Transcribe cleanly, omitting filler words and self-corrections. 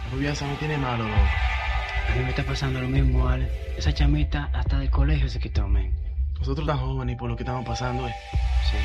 Rubia, esa me tiene malo, loco. A mí me está pasando lo mismo, Ale. Esa chamita hasta del colegio se quitó, men. Nosotros tan jóvenes y por lo que estamos pasando, Sí.